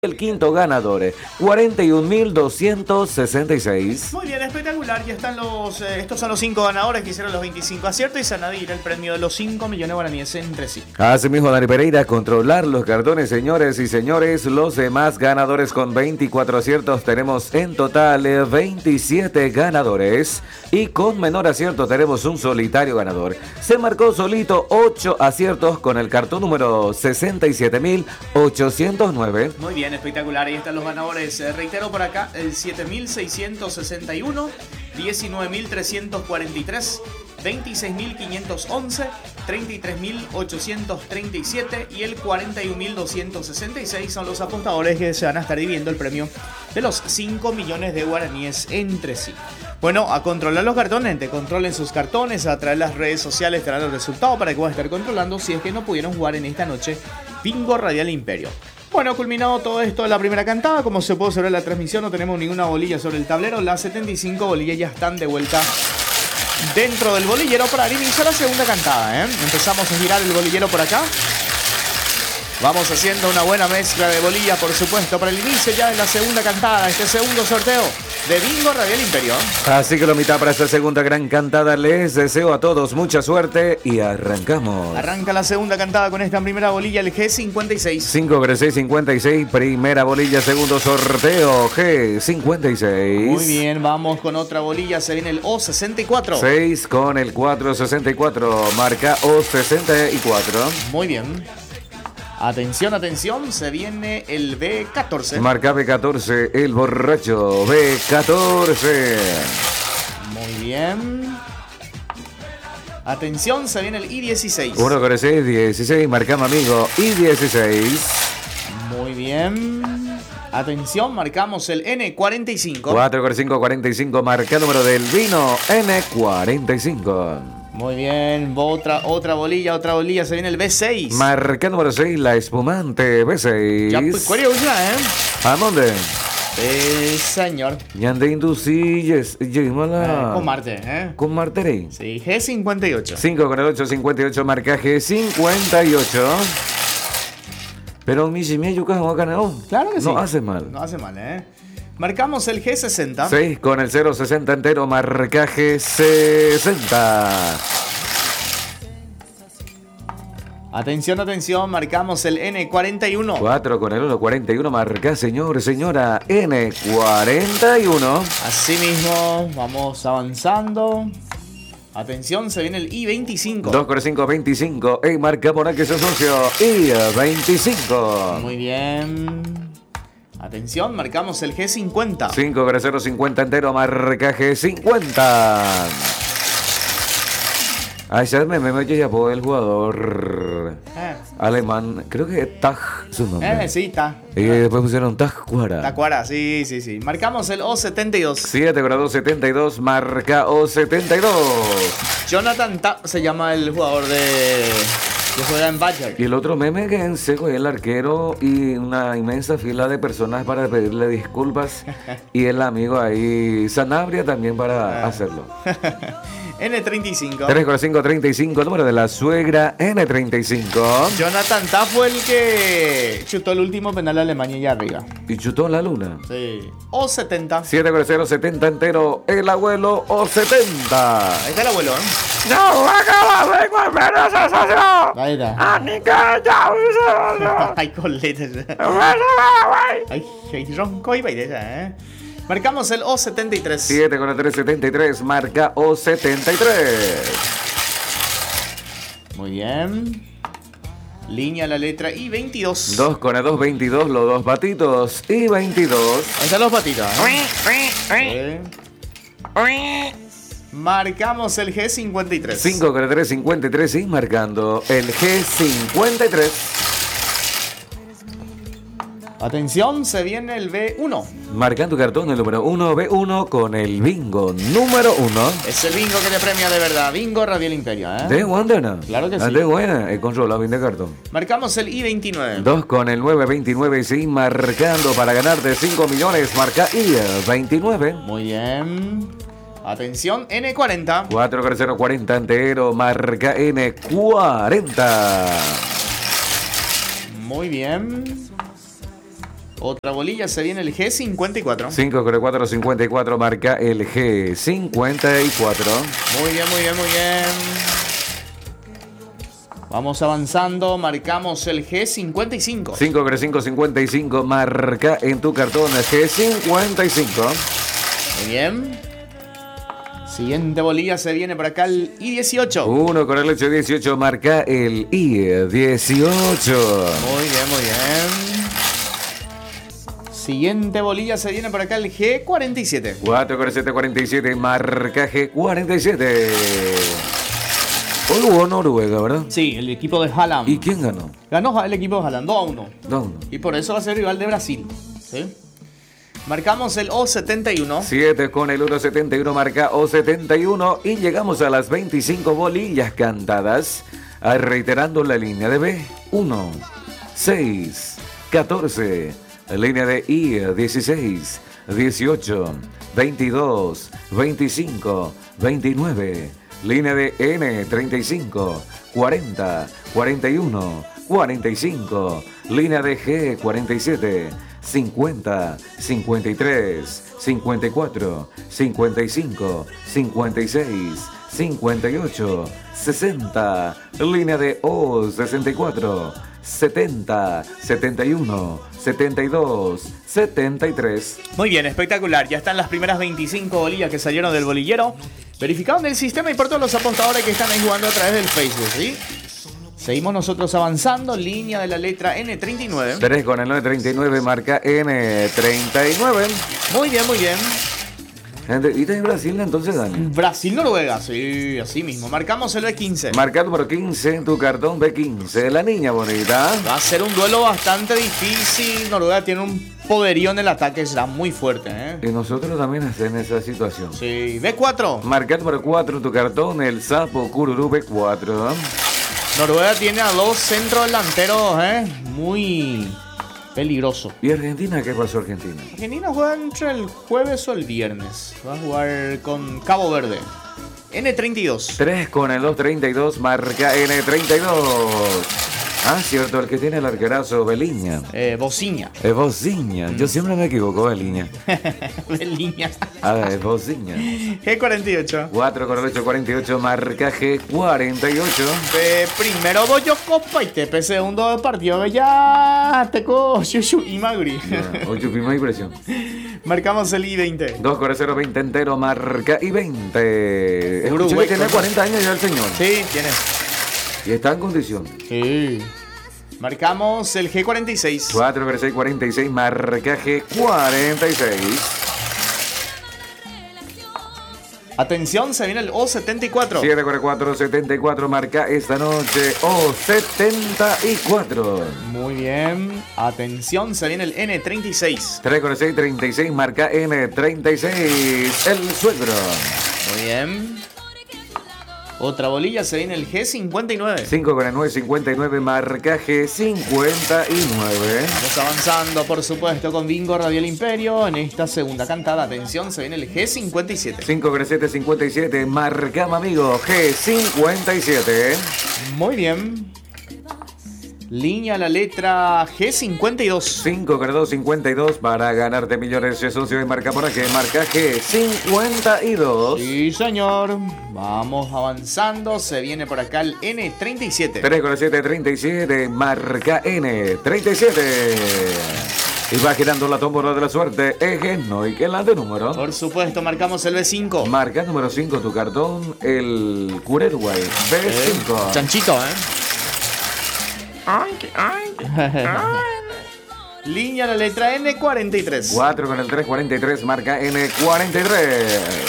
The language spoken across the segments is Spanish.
El quinto ganador, 41.266. Muy bien, espectacular. Ya están estos son los 5 ganadores que hicieron los 25 aciertos y se van a dividir el premio de los 5 millones de guaraníes entre sí. Asimismo, Dani Pereira, controlar los cartones, señores y señores. Los demás ganadores con 24 aciertos. Tenemos en total 27 ganadores. Y con menor acierto tenemos un solitario ganador. Se marcó solito 8 aciertos con el cartón número 67.809. Muy bien, espectacular. Ahí están los ganadores. Reitero por acá, el 7.661, 19.343, 26.511, 33.837 y el 41.266 son los apostadores que se van a estar dividiendo el premio de los 5 millones de guaraníes entre sí. Bueno, a controlar los cartones, controlen sus cartones, a través de las redes sociales traer los resultados para que puedan estar controlando si es que no pudieron jugar en esta noche Bingo Radial Imperio. Bueno, culminado todo esto de la primera cantada, como se puede observar en la transmisión, no tenemos ninguna bolilla sobre el tablero. Las 75 bolillas ya están de vuelta dentro del bolillero para dar inicio a la segunda cantada, ¿eh? Empezamos a girar el bolillero por acá. Vamos haciendo una buena mezcla de bolillas, por supuesto, para el inicio ya de la segunda cantada, este segundo sorteo de Bingo Radial Imperio. Así que lo mitad para esta segunda gran cantada. Les deseo a todos mucha suerte y arrancamos. Arranca la segunda cantada con esta primera bolilla, el G56. 5-6-56, primera bolilla, segundo sorteo, G56. Muy bien, vamos con otra bolilla, se viene el O64. 6 con el 464, marca O64. Muy bien. Atención, atención, se viene el B14. Marca B14, el borracho, B14. Muy bien. Atención, se viene el I16. 1 con el 6, 16, marcamos amigo, I16. Muy bien. Atención, marcamos el N45. 4 con 5, 45, marca número del vino, N45. Muy bien, otra bolilla, se viene el B6. Marca número 6, la espumante B6. Ya, pues, curioso, ¿A dónde? Señor. Yande Inducilles, llémala. Con Marte, Con Marterey. Sí, G58. 5 con el 8, 58, marca G58. Pero mi yuca no ganó. Claro que sí. No hace mal. No hace mal, Marcamos el G60. 6 con el 060 entero, marca G60. Atención, atención, marcamos el N41. 4 con el 141, marca señora, N41. Así mismo, vamos avanzando. Atención, se viene el I25. 2 con el 5, 25. Y marca por aquí su socio, I25. Muy bien. Atención, marcamos el G50. 5 con el 050 entero, marca G50. Ayer me ya por el jugador alemán, creo que Tag su nombre. Sí, está. Y después pusieron Tacuara. Tacuara, sí. Marcamos el O72. 7 con 272, marca O72. Jonathan se llama el jugador que juega en Bayern. Y el otro meme que en seco es el arquero y una inmensa fila de personas para pedirle disculpas. Y el amigo ahí, Sanabria, también para hacerlo. N35. 3 con 5, 35, número de la suegra, N35. Jonathan Ta fue el que chutó el último penal a Alemania allá arriba. Y chutó la luna. Sí. O70. 7 con 0, 70 entero, el abuelo O70. Ahí está el abuelo, ¡No, acaba de comer esa socio! Ahí está. ¡Anica, ya, Ay, coletas. Ay, ronco y baileta, Marcamos el O73. 7 con el 373, marca O73. Muy bien. Línea la letra I22. 2 con el 222, los dos patitos, I22. Ahí están los patitos. Marcamos el G53. 5 con el 353 y marcando el G53. Atención, se viene el B1. Marcando cartón el número 1, B1 con el bingo número 1. Es el bingo que te premia de verdad. Bingo Radial Imperio, De Wandana. Claro que sí. De buena, el controlado bien de cartón. Marcamos el I29. 2 con el 929 y sí, marcando para ganar de 5 millones. Marca I29. Muy bien. Atención, N40. 4 con el 040 entero, marca N40. Muy bien. Otra bolilla, se viene el G54. 5 con el 454 marca el G54. Muy bien, muy bien, muy bien. Vamos avanzando, marcamos el G55. 5 con el 555 marca en tu cartón el G55. Muy bien. Siguiente bolilla, se viene por acá el I18. 1 con el 818 marca el I18. Muy bien, muy bien. Siguiente bolilla, se viene por acá el G47. 4 con el 747 marca G47. Hoy hubo Noruega, ¿verdad? Sí, el equipo de Haaland. ¿Y quién ganó? Ganó el equipo de Haaland, 2-1. ¿Dónde? Y por eso va a ser rival de Brasil. ¿Sí? Marcamos el O71. 7 con el 171 marca O71 y llegamos a las 25 bolillas cantadas. Reiterando la línea de B. 1, 6, 14. Línea de I, 16, 18, 22, 25, 29. Línea de N, 35, 40, 41, 45. Línea de G, 47, 50, 53, 54, 55, 56, 58, 60. Línea de O, 64, 70, 71, 72, 73. Muy bien, espectacular. Ya están las primeras 25 bolillas que salieron del bolillero. Verificados del sistema y por todos los apostadores que están ahí jugando a través del Facebook, ¿sí? Seguimos nosotros avanzando. Línea de la letra N39. 3 con el 939 marca N39. Muy bien, muy bien. Gente, ¿y en Brasil entonces, Dani? Brasil-Noruega, sí, así mismo. Marcamos el B15. Marca número 15 en tu cartón B15. La niña bonita. Va a ser un duelo bastante difícil. Noruega tiene un poderío en el ataque, será muy fuerte, ¿eh? Y nosotros también estamos en esa situación. Sí, B4. Marca número 4 en tu cartón, el Sapo Cururú B4. Noruega tiene a dos centrodelanteros, muy peligroso. ¿Y Argentina? ¿Qué pasó Argentina? Argentina juega entre el jueves o el viernes. Va a jugar con Cabo Verde. N32. 3 con el 232 marca N32. Ah, cierto, el que tiene el arquerazo, Beliña. Bociña. Es Bociña. Yo siempre me equivoco, Beliña. Beliña. Ah, es Bociña. G48. 4 con el 848 marca G48. Primero voy yo copa y te segundo partido ya teco Shushu y Magri. Ocho firma impresión. Marcamos el I20. 2 con el 020 entero marca I20. Uruguay Tiene 40 años ya el señor. Sí, tiene. Y está en condición. Sí. Marcamos el G46. 4 con el 646 marca G46. Atención, se viene el O74. 7 con el 474 marca esta noche O74. Muy bien. Atención, se viene el N36. 3 con el 636 marca N36. El suegro. Muy bien. Otra bolilla, se viene el G59. 5 con el 959 marca G59. Vamos avanzando, por supuesto, con Bingo Radial Imperio. En esta segunda cantada, atención, se viene el G57. 5 con el 757 marca, amigo, G57. Muy bien. Línea la letra G52. 5 con el 252 para ganarte millones de socios y marca por aquí, marca G52. Sí, señor. Vamos avanzando. Se viene por acá el N37. 3 con el 737 marca N37. Y va girando la tómbola de la suerte. Ejemplo, ¿y qué es la de número? Por supuesto, marcamos el B5. Marca número 5 tu cartón, el Cureruay B5. Chanchito, Línea la letra N43. 4 con el 343 marca N43.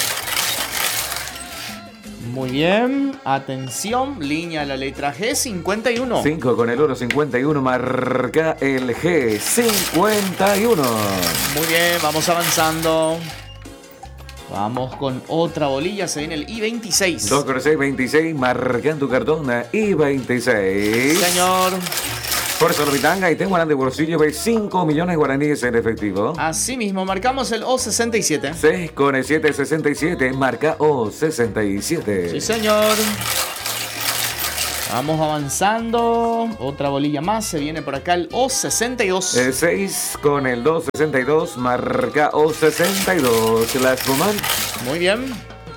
Muy bien, atención, línea la letra G51. 5 con el 151 marca el G51. Muy bien, vamos avanzando. Vamos con otra bolilla, se viene el I26. 2 con el 626 marca en tu cartón I26. Señor. Por Sorbitanga y tengo en el bolsillo de 5 millones de guaraníes en efectivo. Así mismo, marcamos el O67. 6 con el 767 marca O67. Sí, señor. Vamos avanzando. Otra bolilla más. Se viene por acá el O62. El 6 con el 262. Marca O62. La espumante. Muy bien.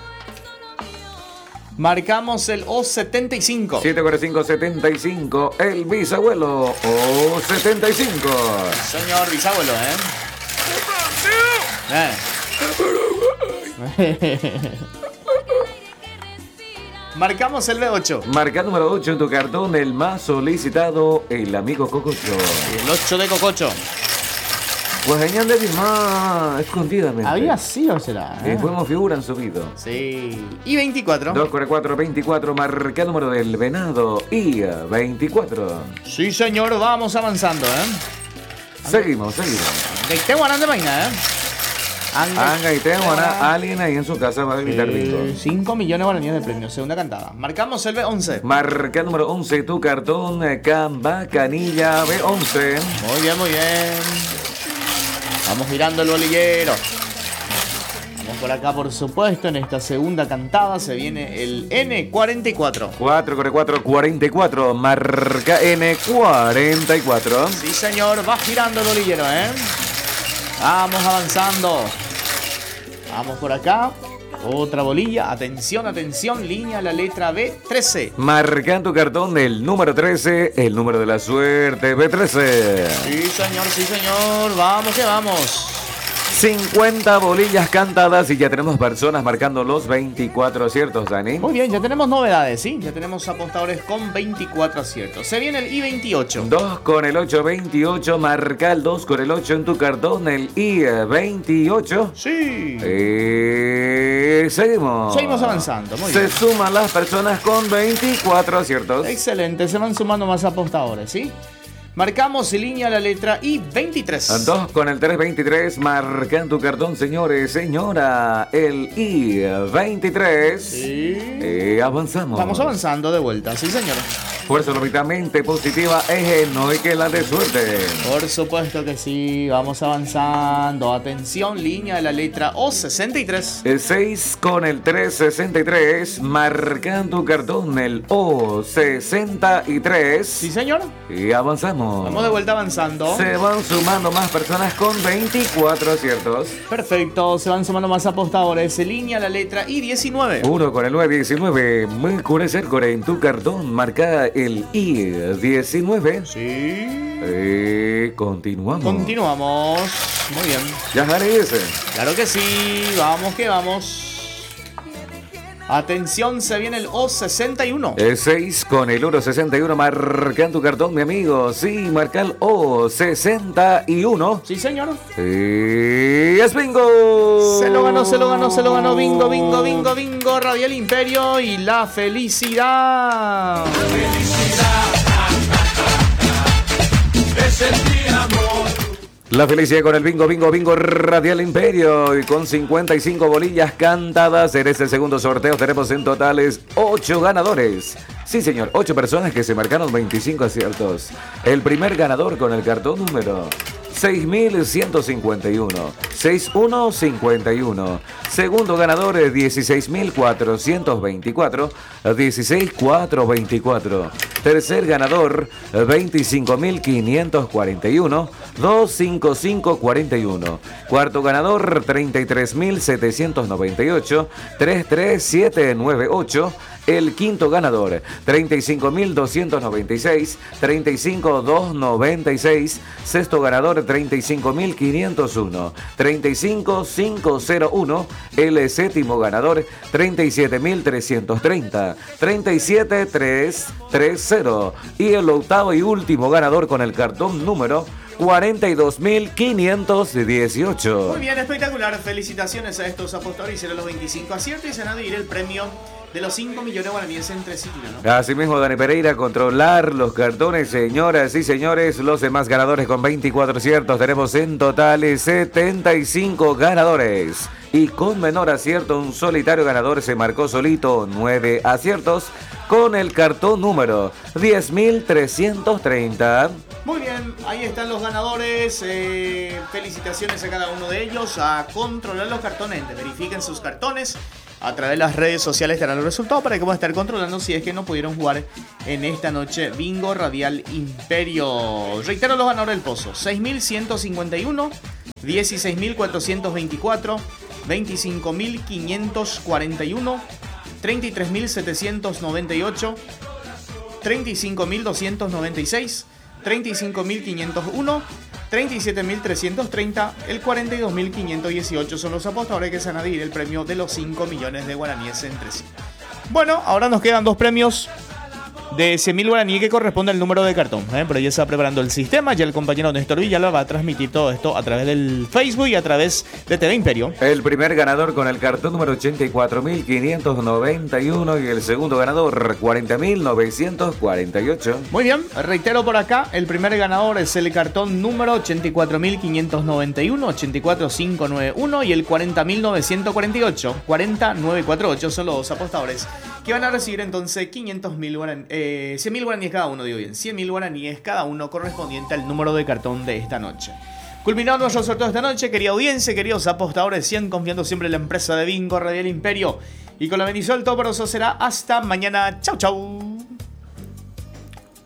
Marcamos el O75. 74575. El bisabuelo. O75. Señor bisabuelo, Marcamos el B8. Marca número 8 en tu cartón, el más solicitado, el amigo Cococho. El 8 de Cococho. Pues añade más escondidamente. ¿Había sí o será? Fuimos figura han subido. Sí. Y 24. 2 con 4, 24, marca número del venado. Y 24. Sí, señor, vamos avanzando, Seguimos. De Tehuanán de vaina, Anga y Tehuana, alguien ahí en su casa va a evitar bingo. 5 millones de guaraníes de premio, segunda cantada. Marcamos el B11. Marca número 11, tu cartón, Camba, Canilla, B11. Muy bien. Vamos girando el bolillero. Vamos por acá, por supuesto, en esta segunda cantada se viene el N44. 4 con 4, 44, marca N44. Sí, señor, va girando el bolillero, Vamos avanzando. Vamos por acá. Otra bolilla. Atención, línea la letra B13. Marca en tu cartón el número 13, el número de la suerte, B13. Sí, señor. Vamos que vamos. 50 bolillas cantadas y ya tenemos personas marcando los 24 aciertos, Dani. Muy bien, ya tenemos novedades, ¿sí? Ya tenemos apostadores con 24 aciertos. Se viene el I28. 2 con el 8, 28. Marca el 2 con el 8 en tu cartón, el I28. Sí. Seguimos. Seguimos avanzando, muy bien. Se suman las personas con 24 aciertos. Excelente, se van sumando más apostadores, ¿sí? Marcamos línea la letra I23. 2 con el 323. Marca en tu cartón, señores, señora, el I23. Sí. Avanzamos. Vamos avanzando de vuelta, sí, señor. Fuerza orbitamente positiva, eje, no hay que la de suerte. Por supuesto que sí, vamos avanzando. Atención, línea de la letra O63. El 6 con el 363. Marca en tu cartón, el O63. Sí, señor. Y avanzamos. Vamos de vuelta avanzando. Se van sumando más personas con 24 aciertos. Perfecto, se van sumando más apostadores. Línea la letra I19. 1 con el 919. Mercury Cercore en tu cartón. Marca el I19. Sí. Continuamos. Continuamos. Muy bien. Ya ese. Claro que sí. Vamos que vamos. Atención, se viene el O61. El 6 con el 161. Marca en tu cartón, mi amigo. Sí, marca el O61. Sí, señor. Y es bingo. Se lo ganó. Bingo. Radial Imperio y la felicidad. La felicidad con el bingo Radial Imperio y con 55 bolillas cantadas. En este segundo sorteo tenemos en totales 8 ganadores. Sí, señor, 8 personas que se marcaron 25 aciertos. El primer ganador con el cartón número 6151, 6151. Segundo ganador 16424, 16424. Tercer ganador 25541, 25541. Cuarto ganador 33798, 33798. El quinto ganador, 35.296, 35.296. Sexto ganador, 35.501, 35.501. El séptimo ganador, 37.330, 37.330. Y el octavo y último ganador con el cartón número 42.518. Muy bien, espectacular. Felicitaciones a estos apostadores. Hicieron los 25 aciertos y se van a dividir el premio de los 5 millones de guaraníes entre sí, ¿no? Así mismo, Dani Pereira, controlar los cartones, señoras y señores. Los demás ganadores con 24 aciertos. Tenemos en total 75 ganadores. Y con menor acierto, un solitario ganador se marcó solito 9 aciertos con el cartón número 10.330. Muy bien, ahí están los ganadores. Felicitaciones a cada uno de ellos. A controlar los cartones. Verifiquen sus cartones. A través de las redes sociales estarán los resultados para que puedan estar controlando si es que no pudieron jugar en esta noche Bingo Radial Imperio. Reitero los ganadores del pozo: 6.151, 16.424, 25.541, 33.798, 35.296, 35.501, 37.330, el 42.518 son los apostadores que se van a dividir el premio de los 5 millones de guaraníes entre sí. Bueno, ahora nos quedan dos premios de 100.000 guaraníes que corresponde al número de cartón. Pero ya está preparando el sistema. Ya el compañero Néstor Villalba va a transmitir todo esto a través del Facebook y a través de TV Imperio. El primer ganador con el cartón número 84.591 y el segundo ganador 40.948. Muy bien, reitero por acá, el primer ganador es el cartón número 84.591, 84591 y el 40.948. 40948 son los dos apostadores que van a recibir entonces 100.000 guaraníes cada uno, digo bien, 100.000 guaraníes cada uno correspondiente al número de cartón de esta noche. Culminado nuestro sorteo de esta noche, querida audiencia, queridos apostadores, sigan confiando siempre en la empresa de Bingo Radial Imperio. Y con la bendición del Todopoderoso será hasta mañana. Chau, chau.